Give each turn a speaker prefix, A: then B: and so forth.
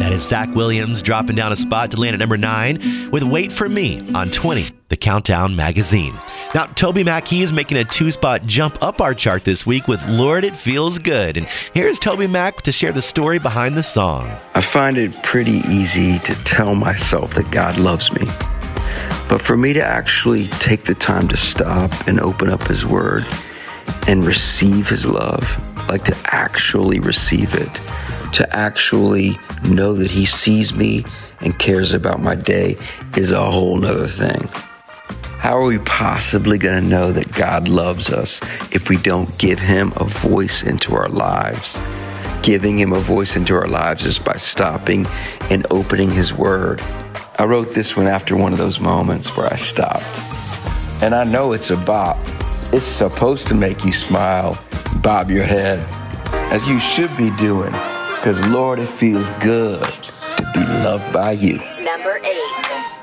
A: That is Zach Williams dropping down a spot to land at number 9 with Wait For Me on 20, the Countdown magazine. Now, Toby Mac, he is making a 2-spot jump up our chart this week with Lord, It Feels Good. And here's Toby Mac to share the story behind the song.
B: I find it pretty easy to tell myself that God loves me. But for me to actually take the time to stop and open up His Word and receive His love, like to actually receive it, to actually know that He sees me and cares about my day is a whole nother thing. How are we possibly going to know that God loves us if we don't give Him a voice into our lives? Giving Him a voice into our lives is by stopping and opening His Word. I wrote this one after one of those moments where I stopped. And I know it's a bop. It's supposed to make you smile, bob your head, as you should be doing, because Lord, it feels good to be loved by you.
C: Number 8.